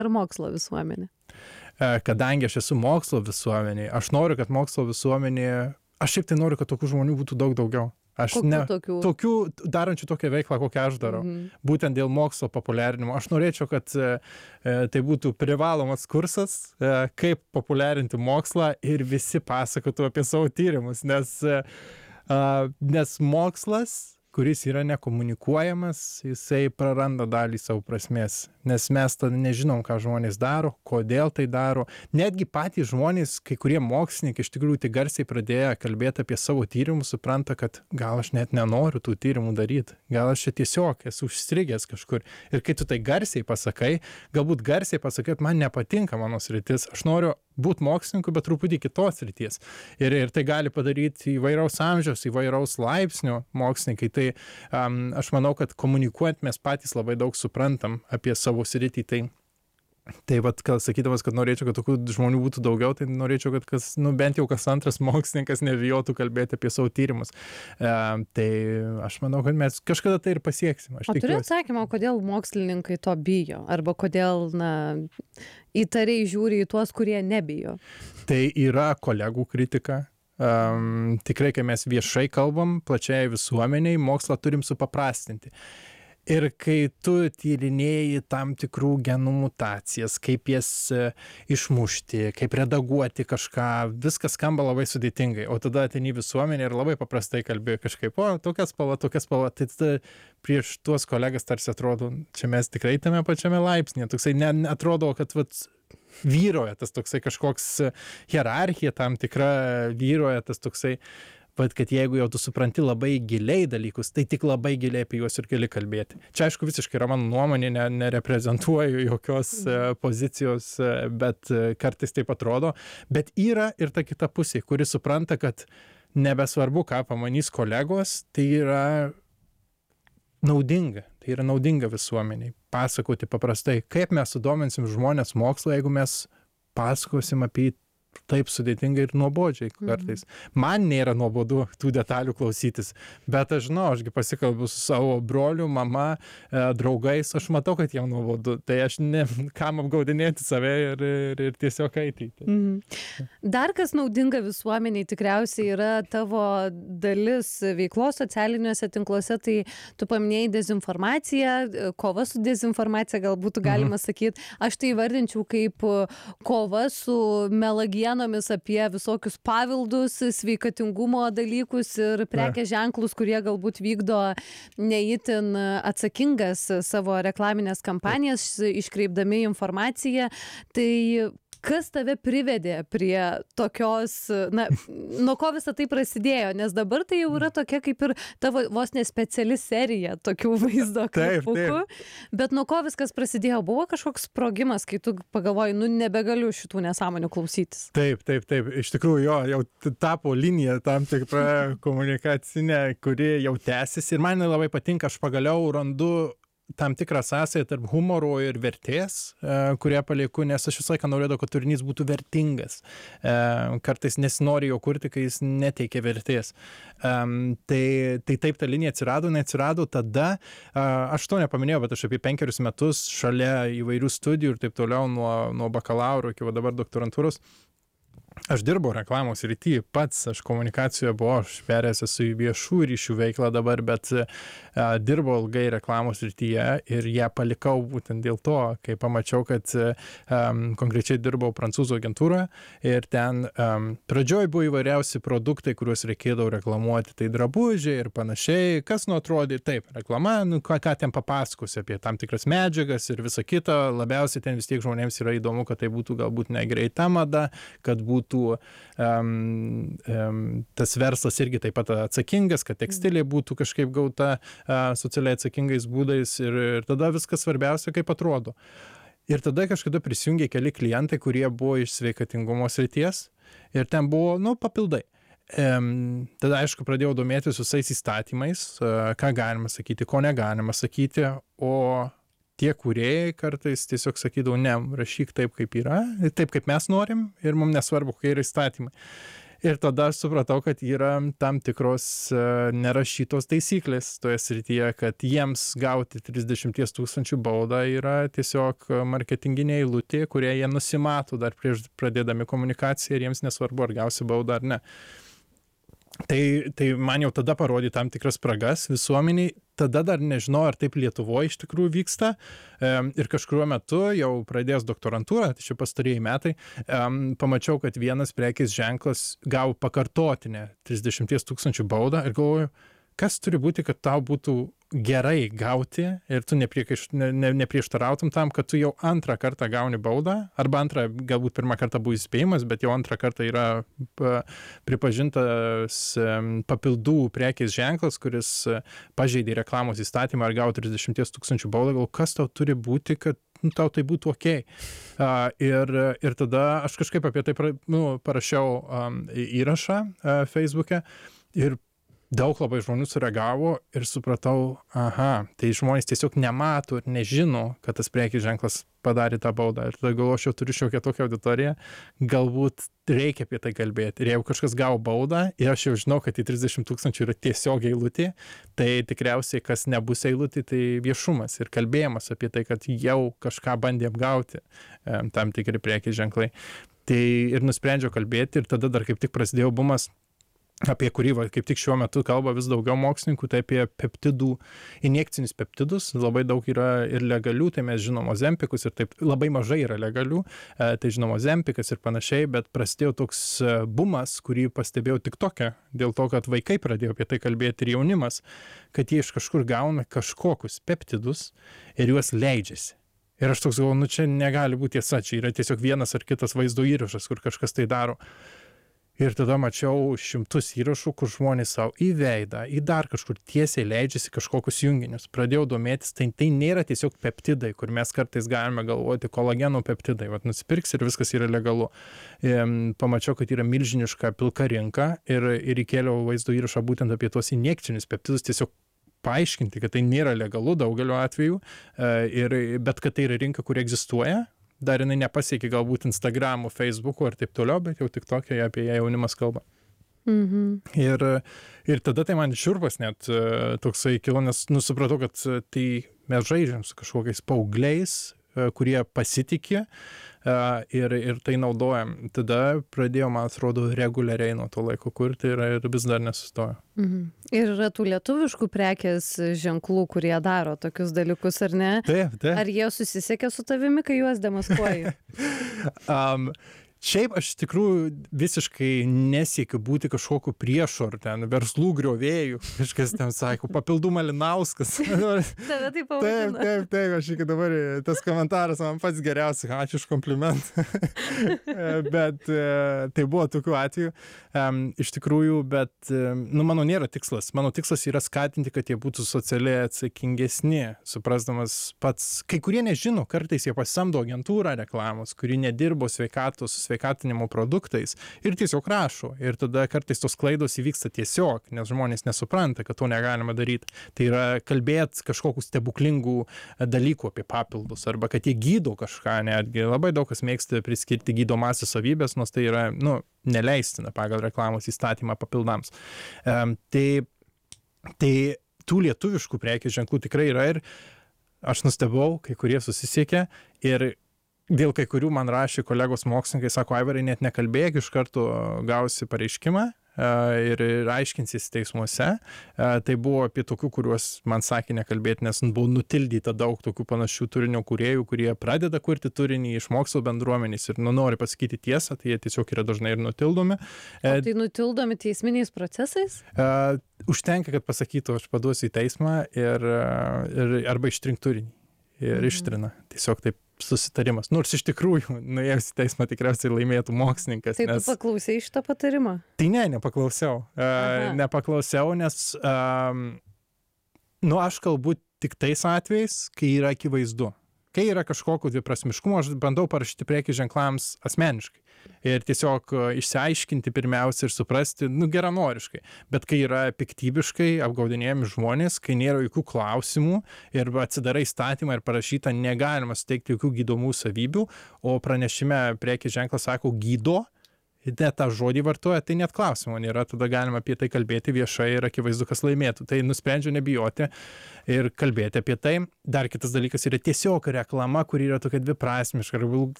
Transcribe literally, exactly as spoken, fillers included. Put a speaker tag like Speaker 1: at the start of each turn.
Speaker 1: ar mokslo visuomenė?
Speaker 2: Kadangi aš esu mokslo visuomenė, aš noriu, kad mokslo visuomenė, aš šiaip tai noriu, kad tokių žmonių būtų daug daugiau. Aš
Speaker 1: Kokių
Speaker 2: ne,
Speaker 1: tokių?
Speaker 2: tokių darančių tokią veiklą, kokią aš darau.
Speaker 1: Mhm.
Speaker 2: Būtent dėl mokslo populiarinimo. Aš norėčiau, kad e, tai būtų privalomas kursas, e, kaip populiarinti mokslą ir visi pasakotų apie savo tyrimus, nes, e, nes mokslas, kuris yra nekomunikuojamas, jisai praranda dalį savo prasmės, nes mes tada nežinom, ką žmonės daro, kodėl tai daro. Netgi patys žmonės, kai kurie mokslininkai iš tikrųjų tik garsiai pradėję kalbėti apie savo tyrimus, supranta, kad gal aš net nenoriu tų tyrimų daryti, gal aš čia tiesiog esu užstrigęs kažkur. Ir kai tu tai garsiai pasakai, galbūt garsiai pasakai, kad man nepatinka mano sritis, aš noriu būti mokslininku, bet truputį kitos srities. Ir, ir tai gali padaryti įvairaus amžiaus, įvairaus laipsnio mokslininkai. Tai um, aš manau, kad komunikuojant mes patys labai daug suprantam apie savo sritį. Tai, tai vat, kad sakydamas, kad norėčiau, kad tokių žmonių būtų daugiau, tai norėčiau, kad kas, nu, bent jau kas antras mokslininkas nebijotų kalbėti apie savo tyrimus. Um, tai aš manau, kad mes kažkada tai ir pasieksim. Aš
Speaker 1: o turiu
Speaker 2: tikiuosi.
Speaker 1: atsakymą, kodėl mokslininkai to bijo? Arba kodėl, na, įtariai žiūri į tuos, kurie nebijo?
Speaker 2: Tai yra kolegų kritika. Um, tikrai, kai mes viešai kalbam, plačiai visuomeniai, mokslą turim supaprastinti. Ir kai tu tyrinėji tam tikrų genų mutacijas, kaip jas uh, išmušti, kaip redaguoti kažką, viskas skamba labai sudėtingai. O tada ateini visuomenė ir labai paprastai kalbė kažkaip, o tokia spalva, tokia spalva. Tai tada prieš tuos kolegas tarsi atrodo, čia mes tikrai tame pačiame laipsnėje. Toksai ne, atrodo, kad vat, vyroja tas toksai kažkoks hierarchija tam tikra, vyroja tas toksai, bet kad jeigu jau tu supranti labai giliai dalykus, tai tik labai giliai apie juos ir gali kalbėti. Čia aišku visiškai yra mano nuomonė, ne, nereprezentuoju jokios uh, pozicijos, uh, bet uh, kartais taip atrodo. Bet yra ir ta kita pusė, kuri supranta, kad nebesvarbu, ką pamanys kolegos, tai yra naudinga. Tai yra naudinga visuomeniai. Pasakoti paprastai, kaip mes sudominsim žmonės mokslo, jeigu mes pasakosim apie taip sudėtingai ir nuobodžiai kartais. Mhm. Man nėra nuobodu tų detalių klausytis, bet aš žinau, ašgi pasikalbu su savo broliu, mama, e, draugais, aš matau, kad jam nuobodu, tai aš ne, kam apgaudinėti save ir, ir, ir tiesiog eiti.
Speaker 1: Mhm. Dar kas naudinga visuomeniai tikriausiai yra tavo dalis veiklos socialiniuose tinkluose, tai tu paminėjai dezinformaciją, kova su dezinformacija, galbūt galima mhm. sakyti. Aš tai vardinčiau kaip kova su melagija dienomis apie visokius pavildus, sveikatingumo dalykus ir prekės ženklus, kurie galbūt vykdo neįtin atsakingas savo reklaminės kampanijas, iškreipdami informaciją. Tai kas tave privedė prie tokios, na, nuo ko visą tai prasidėjo? Nes dabar tai jau yra tokia kaip ir tavo vos nespeciali serija tokių vaizdo klipukų. Bet nuo ko viskas prasidėjo? Buvo kažkoks sprogimas, kai tu pagalvoji, nu nebegaliu šitų nesąmonių klausytis?
Speaker 2: Taip, taip, taip. Iš tikrųjų, jo, jau tapo linija tam tikra komunikacinė, kuri jau tęsiasi. Ir man labai patinka, aš pagaliau randu tam tikrą sąsąją tarp humoro ir vertės, kurie palieku, nes aš visą laiką norėjau, kad turinys būtų vertingas. Kartais nesinori jo kurti, kai jis neteikia vertės. Tai, tai taip ta linija atsirado, neatsirado tada, aš to nepaminėjau, bet aš apie penkerius metus šalia įvairių studijų ir taip toliau nuo, nuo bakalauro iki va dabar doktorantūros. Aš dirbau reklamos srity, pats aš komunikacijoje buvau, aš perėjęs esu į viešų ryšių veiklą dabar, bet uh, dirbau ilgai reklamos srityje ir ją palikau būtent dėl to, kai pamačiau, kad um, konkrečiai dirbau prancūzų agentūroje ir ten um, pradžioj buvo įvairiausi produktai, kuriuos reikėdavo reklamuoti, tai drabužiai ir panašiai, kas nu atrodė taip, reklama, nu, ką, ką ten papasakosi apie tam tikras medžiagas ir visa kita, labiausiai ten vis tiek žmonėms yra įdomu, kad tai būtų galbūt negreita mada, kad būtų būtų um, um, tas verslas irgi taip pat atsakingas, kad tekstilė būtų kažkaip gauta uh, socialiai atsakingais būdais ir, ir tada viskas svarbiausia, kaip atrodo. Ir tada kažkada prisijungė keli klientai, kurie buvo iš sveikatingumo srities ir ten buvo, nu, papildai. Um, tada, aišku, pradėjau domėtis visais įstatymais, uh, ką galima sakyti, ko negalima sakyti, o tie kūrėjai kartais tiesiog sakydavo, ne, rašyk taip, kaip yra, taip, kaip mes norim ir mums nesvarbu, kokie yra įstatymai. Ir tada aš supratau, kad yra tam tikros uh, nerašytos taisyklės toje srityje, kad jiems gauti trisdešimt tūkstančių baudą yra tiesiog marketinginė eilutė, kurie jie nusimato dar prieš pradėdami komunikaciją ir jiems nesvarbu, ar gausi baudą ar ne. Tai, tai man jau tada parodė tam tikras spragas visuomeniai, tada dar nežinau, ar taip Lietuvoje iš tikrųjų vyksta ir kažkuriuo metu jau pradėjęs doktorantūrą, tai čia pastarieji metai, pamačiau, kad vienas prekės ženklas gavo pakartotinę trisdešimt tūkstančių baudą ir galvoju, kas turi būti, kad tau būtų gerai gauti ir tu nepriekaiš, ne, ne, neprieštarautum tam, kad tu jau antrą kartą gauni baudą, arba antrą, galbūt pirmą kartą buvo įspėjimas, bet jau antrą kartą yra pripažintas papildų prekės ženklas, kuris pažeidė reklamos įstatymą ar gavo trisdešimt tūkstančių baudą, gal kas tau turi būti, kad nu, tau tai būtų okei. Uh, ir, ir tada aš kažkaip apie tai pra, nu, parašiau um, įrašą uh, Facebook'e ir daug labai žmonių sureagavo ir supratau, aha, tai žmonės tiesiog nemato ir nežino, kad tas prekės ženklas padarė tą baudą. Ir tada galvoju, aš jau turiu šiokią tokią auditoriją, galbūt reikia apie tai kalbėti. Ir jeigu kažkas gavo baudą ir aš jau žinau, kad į trisdešimt tūkstančių yra tiesiog eilutė, tai tikriausiai kas nebus eilutė, tai viešumas ir kalbėjimas apie tai, kad jau kažką bandė apgauti tam tikri prekės ženklai. Tai ir nusprendžiau kalbėti ir tada dar kaip tik prasidėjo bumas, apie kurį va, kaip tik šiuo metu kalba vis daugiau mokslininkų, tai apie peptidų, injekcinius peptidus, labai daug yra ir legalių, tai mes žinom Ozempikus ir taip labai mažai yra legalių, tai žinom Ozempikas ir panašiai, bet prasidėjo toks bumas, kurį pastebėjau TikTok'e, dėl to, kad vaikai pradėjo apie tai kalbėti ir jaunimas, kad jie iš kažkur gauna kažkokius peptidus ir juos leidžiasi. Ir aš toks galvoju, nu čia negali būti tiesa, čia yra tiesiog vienas ar kitas vaizdo įrašas, kur kažkas tai daro. Ir tada mačiau šimtus įrašų, kur žmonės savo į veidą, į dar kažkur tiesiai leidžiasi kažkokius junginius. Pradėjau domėtis, tai tai nėra tiesiog peptidai, kur mes kartais galime galvoti kolageno peptidai. Vat nusipirks ir viskas yra legalu. E, pamačiau, kad yra milžiniška pilka rinka ir, ir įkėliau vaizdo įrašą būtent apie tuos injekcinius peptidus, tiesiog paaiškinti, kad tai nėra legalu daugeliu atveju, e, ir, bet kad tai yra rinka, kuri egzistuoja. Dar jinai nepasiekė galbūt Instagramų, Facebookų ir taip toliau, bet jau tik tokia apie ją jaunimas kalba.
Speaker 1: Mhm.
Speaker 2: Ir, ir tada tai man šiurpas net toksai kilo, nes nusupratau, kad tai mes žaidžiam su kažkokiais paaugliais, kurie pasitikė ir, ir tai naudojam. Tada pradėjo, man atrodo, reguliariai nuo to laiko kurti ir, ir vis dar nesustojo.
Speaker 1: Mhm. Ir yra tų lietuviškų prekės ženklų, kurie daro tokius dalykus, ar ne?
Speaker 2: Taip, taip.
Speaker 1: Ar jie susisiekia su tavimi, kai juos demaskuoji?
Speaker 2: um, Šiaip aš tikrųjų visiškai nesiekiu būti kažkokiu priešu ar ten verslų griovėjų, kažkas ten sako, papildų Malinauskas.
Speaker 1: Tave tai pavadina.
Speaker 2: Taip, taip, taip, aš iki dabar, tas komentaras man pats geriausias, ačiū už komplimentą. Bet tai buvo tokių atvejų, um, iš tikrųjų, bet, nu, mano nėra tikslas. Mano tikslas yra skatinti, kad jie būtų socialiai atsakingesni, suprasdamas pats. Kai kurie nežino, kartais jie pasamdo agentūrą reklamos, kuri nedirbo sveikatos, sveikatinimo produktais ir tiesiog rašo. Ir tada kartais tos klaidos įvyksta tiesiog, nes žmonės nesupranta, kad to negalima daryti. Tai yra kalbėti kažkokių stebuklingų dalykų apie papildus, arba kad jie gydo kažką netgi. Labai daug kas mėgsta priskirti gydomąsias savybės, nors tai yra, nu, neleistina pagal reklamos įstatymą papildams. Um, tai, tai tų lietuviškų prekės ženklų tikrai yra ir aš nustebau, kai kurie susisiekė ir dėl kai kurių man rašė kolegos mokslininkai, sako, Aivarai, net nekalbėk, iš karto gausi pareiškimą ir, ir aiškinsis teismuose. Tai buvo apie tokių, kuriuos man sakė nekalbėti, nes buvo nutildyta daug tokių panašių turinio kūrėjų, kurie pradeda kurti turinį iš mokslo bendruomenės ir nu, nori pasakyti tiesą, tai jie tiesiog yra dažnai ir nutildomi.
Speaker 1: O tai nutildomi teisminiais procesais?
Speaker 2: Uh, užtenka, kad pasakytų, aš paduosiu į teismą ir, ir, arba ištrink turinį ir mhm. ištrina. Tiesiog taip susitarimas. Nors iš tikrųjų, nuėjus į teismą tikriausiai laimėtų mokslininkas.
Speaker 1: Tai
Speaker 2: nes...
Speaker 1: tu paklausei šitą patarimą?
Speaker 2: Tai ne, nepaklausiau. Uh, nepaklausiau, nes um, nu, aš kalbu tik tais atvejais, kai yra akivaizdu. Kai yra kažkokio dviprasmiškumo, aš bandau parašyti prekės ženklams asmeniškai. Ir tiesiog išsiaiškinti pirmiausia ir suprasti, nu, geranoriškai. Bet kai yra piktybiškai apgaudinėjami žmonės, kai nėra jokių klausimų ir atsidarai įstatymą ir parašyta, negalima suteikti jokių gydomų savybių, o pranešime prekės ženklas sako gydo ne tą žodį vartoja, tai net klausimo nėra, tada galima apie tai kalbėti viešai ir akivaizdu, kas laimėtų. Tai nusprendžiau nebijoti ir kalbėti apie tai. Dar kitas dalykas yra tiesiog reklama, kuri yra tokia dviprasmiška,